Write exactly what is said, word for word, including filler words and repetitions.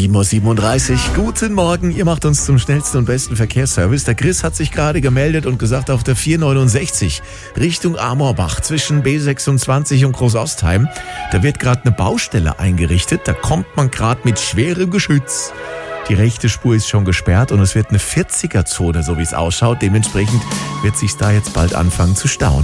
sieben Uhr siebenunddreißig. Guten Morgen, ihr macht uns zum schnellsten und besten Verkehrsservice. Der Chris hat sich gerade gemeldet und gesagt, auf der vier neunundsechzig Richtung Amorbach zwischen B sechsundzwanzig und Großostheim, da wird gerade eine Baustelle eingerichtet. Da kommt man gerade mit schwerem Geschütz. Die rechte Spur ist schon gesperrt und es wird eine vierziger Zone, so wie es ausschaut. Dementsprechend wird sich da jetzt bald anfangen zu stauen.